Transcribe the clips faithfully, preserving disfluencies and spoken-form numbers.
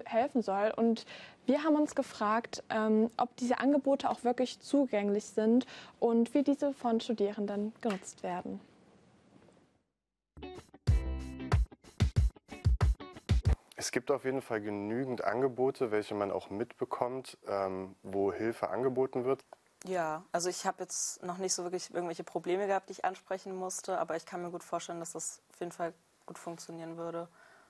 helfen soll. Und wir haben uns gefragt, ähm, ob diese Angebote auch wirklich zugänglich sind und wie diese von Studierenden genutzt werden. Es gibt auf jeden Fall genügend Angebote, welche man auch mitbekommt, ähm, wo Hilfe angeboten wird. Ja, also ich habe jetzt noch nicht so wirklich irgendwelche Probleme gehabt, die ich ansprechen musste, aber ich kann mir gut vorstellen, dass das auf jeden Fall gut funktionieren würde.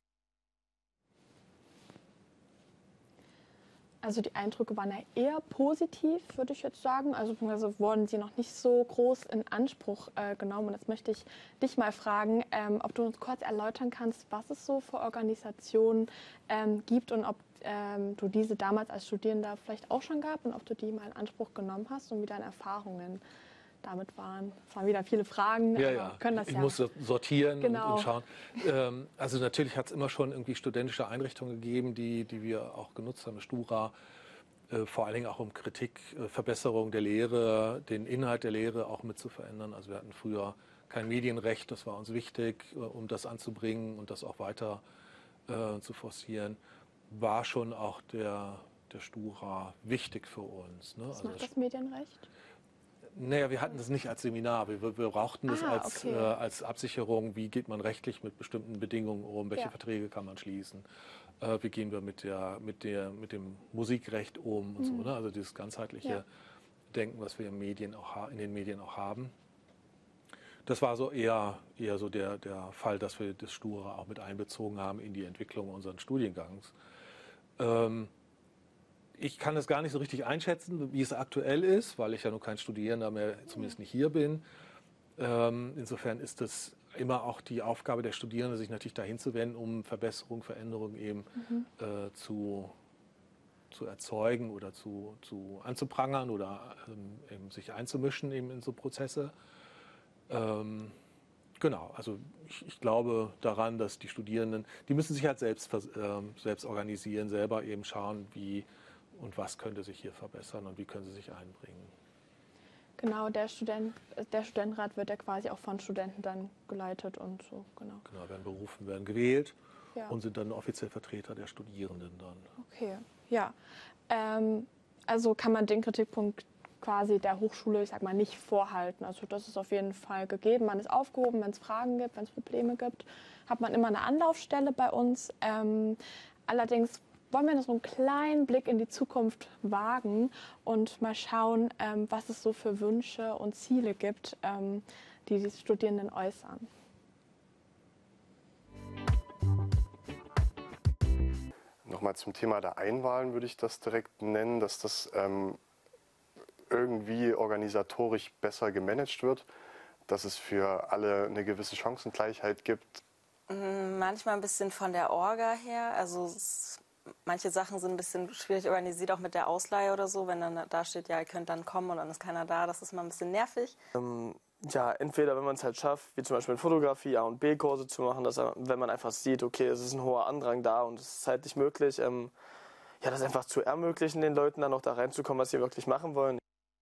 Also die Eindrücke waren ja eher positiv, würde ich jetzt sagen. Also, also wurden sie noch nicht so groß in Anspruch äh, genommen. Und jetzt möchte ich dich mal fragen, ähm, ob du uns kurz erläutern kannst, was es so für Organisationen ähm, gibt und ob ähm, du diese damals als Studierender vielleicht auch schon gab und ob du die mal in Anspruch genommen hast und wie deine Erfahrungen damit waren. Es waren wieder viele Fragen, ja, aber ja. können das ich ja. muss sortieren Genau. und, und schauen. Ähm, also natürlich hat es immer schon irgendwie studentische Einrichtungen gegeben, die, die wir auch genutzt haben, Stura, äh, vor allen Dingen auch um Kritik, äh, Verbesserung der Lehre, den Inhalt der Lehre auch mit zu verändern. Also wir hatten früher kein Medienrecht, das war uns wichtig, äh, um das anzubringen und das auch weiter äh, zu forcieren. War schon auch der, der Stura wichtig für uns. Ne? Was also macht das Medienrecht? Naja, wir hatten das nicht als Seminar. Wir, wir brauchten das Ah, als, okay. äh, als Absicherung. Wie geht man rechtlich mit bestimmten Bedingungen um? Welche Ja. Verträge kann man schließen? Äh, wie gehen wir mit, der, mit, der, mit dem Musikrecht um? Und Mhm. so, ne? Also dieses ganzheitliche Ja. Denken, was wir in, Medien auch, in den Medien auch haben. Das war so eher, eher so der, der Fall, dass wir das Stura auch mit einbezogen haben in die Entwicklung unseres Studiengangs. Ähm, Ich kann es gar nicht so richtig einschätzen, wie es aktuell ist, weil ich ja noch kein Studierender mehr, zumindest nicht hier bin. Ähm, insofern ist es immer auch die Aufgabe der Studierenden, sich natürlich dahin zu wenden, um Verbesserung, Veränderung eben Mhm. äh, zu, zu erzeugen oder zu, zu anzuprangern oder ähm, eben sich einzumischen eben in so Prozesse. Ähm, Genau, also ich, ich glaube daran, dass die Studierenden, die müssen sich halt selbst, ähm, selbst organisieren, selber eben schauen, wie und was könnte sich hier verbessern und wie können sie sich einbringen. Genau, der, Student, der Studentenrat wird ja quasi auch von Studenten dann geleitet und so, genau. Genau, werden berufen, werden gewählt Ja. und sind dann offiziell Vertreter der Studierenden dann. Okay, ja. Ähm, also kann man den Kritikpunkt quasi der Hochschule, ich sag mal, nicht vorhalten. Also das ist auf jeden Fall gegeben. Man ist aufgehoben, wenn es Fragen gibt, wenn es Probleme gibt, hat man immer eine Anlaufstelle bei uns. Ähm, allerdings wollen wir noch so einen kleinen Blick in die Zukunft wagen und mal schauen, ähm, was es so für Wünsche und Ziele gibt, ähm, die die Studierenden äußern. Nochmal zum Thema der Einwahlen würde ich das direkt nennen, dass das ähm, irgendwie organisatorisch besser gemanagt wird, dass es für alle eine gewisse Chancengleichheit gibt. Manchmal ein bisschen von der Orga her. Also es, manche Sachen sind ein bisschen schwierig organisiert, auch mit der Ausleihe oder so. Wenn dann da steht, ja, ihr könnt dann kommen und dann ist keiner da, das ist mal ein bisschen nervig. Ähm, ja, entweder wenn man es halt schafft, wie zum Beispiel in Fotografie A- und B-Kurse zu machen, dass wenn man einfach sieht, okay, es ist ein hoher Andrang da und es ist halt nicht möglich, ähm, ja, das einfach zu ermöglichen, den Leuten dann auch da reinzukommen, was sie wirklich machen wollen.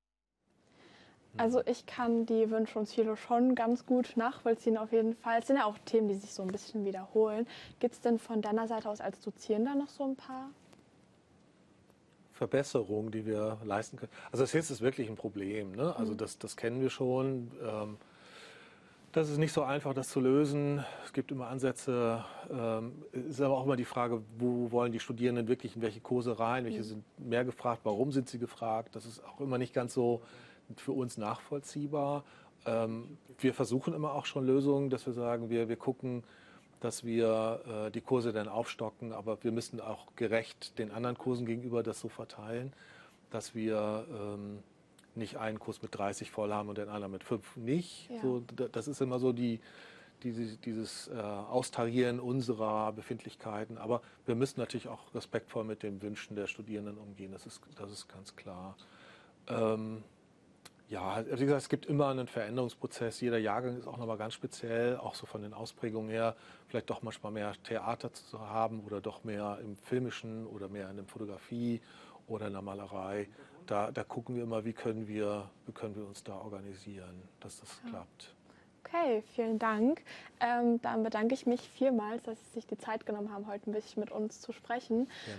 Also ich kann die Wünsche und Ziele schon ganz gut nachvollziehen auf jeden Fall. Es sind ja auch Themen, die sich so ein bisschen wiederholen. Gibt es denn von deiner Seite aus als Dozierender noch so ein paar Verbesserungen, die wir leisten können? Also das ist wirklich ein Problem. Ne? Also das, das kennen wir schon. Ähm, das ist nicht so einfach, das zu lösen. Es gibt immer Ansätze. Ähm, es ist aber auch immer die Frage, wo wollen die Studierenden wirklich in welche Kurse rein? Welche sind mehr gefragt? Warum sind sie gefragt? Das ist auch immer nicht ganz so für uns nachvollziehbar. Ähm, wir versuchen immer auch schon Lösungen, dass wir sagen, wir, wir gucken, dass wir äh, die Kurse dann aufstocken, aber wir müssen auch gerecht den anderen Kursen gegenüber das so verteilen, dass wir ähm, nicht einen Kurs mit dreißig voll haben und den anderen mit fünf nicht. Ja. So, das ist immer so die, die, dieses äh, Austarieren unserer Befindlichkeiten. Aber wir müssen natürlich auch respektvoll mit den Wünschen der Studierenden umgehen, das ist, das ist ganz klar. Ähm, Ja, wie gesagt, es gibt immer einen Veränderungsprozess. Jeder Jahrgang ist auch nochmal ganz speziell, auch so von den Ausprägungen her. Vielleicht doch manchmal mehr Theater zu haben oder doch mehr im Filmischen oder mehr in der Fotografie oder in der Malerei. Da, da gucken wir immer, wie können wir, wie können wir uns da organisieren, dass das Ja. klappt. Okay, vielen Dank. Ähm, dann bedanke ich mich vielmals, dass Sie sich die Zeit genommen haben, heute ein bisschen mit uns zu sprechen. Ja.